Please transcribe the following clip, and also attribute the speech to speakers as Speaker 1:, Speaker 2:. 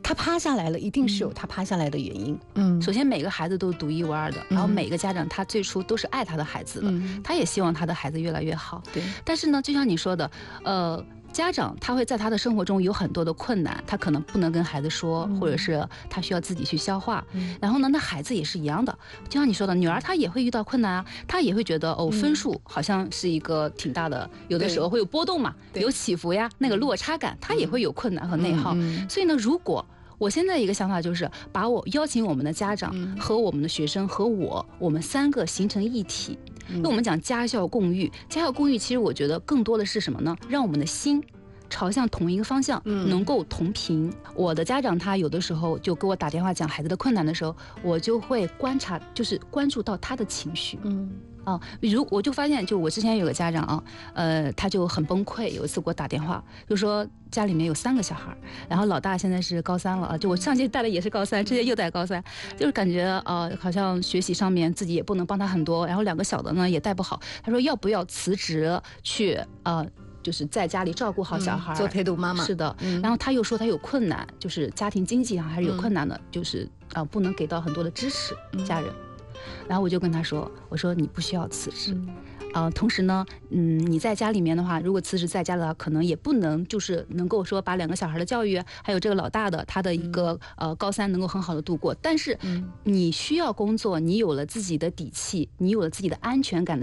Speaker 1: 他趴下来了，一定是有他趴下来的原因。
Speaker 2: 首先每个孩子都是独一无二的，然后每个家长他最初都是爱他的孩子的，他也希望他的孩子越来越好。
Speaker 1: 对，
Speaker 2: 但是呢，就像你说的，家长他会在他的生活中有很多的困难，他可能不能跟孩子说，或者是他需要自己去消化。然后呢，那孩子也是一样的，就像你说的，女儿她也会遇到困难啊，她也会觉得分数好像是一个挺大的，有的时候会有波动嘛，有起伏呀，那个落差感，她也会有困难和内耗。所以呢，如果我现在一个想法就是把邀请我们的家长和我们的学生和我们3个形成一体。因为我们讲家校共育，家校共育其实我觉得更多的是什么呢？让我们的心朝向同一个方向，能够同频。我的家长他有的时候就给我打电话讲孩子的困难的时候，我就会观察，就是关注到他的情绪。我就发现，就我之前有个家长啊，他就很崩溃。有一次给我打电话，就说家里面有3个小孩，然后老大现在是高3了啊，就我上届带的也是高3，这届又带高3，就是感觉好像学习上面自己也不能帮他很多，然后2个小的呢也带不好。他说要不要辞职去就是在家里照顾好小孩，
Speaker 1: 做陪读妈妈。
Speaker 2: 是的，然后他又说他有困难，就是家庭经济还是有困难的，就是不能给到很多的支持家人。然后我就跟他说，我说你不需要辞职。同时呢，你在家里面的话，如果辞职在家的话，可能也不能就是能够说把2个小孩的教育，还有这个老大的他的一个高3能够很好的度过。但是你需要工作，你有了自己的底气，你有了自己的安全感。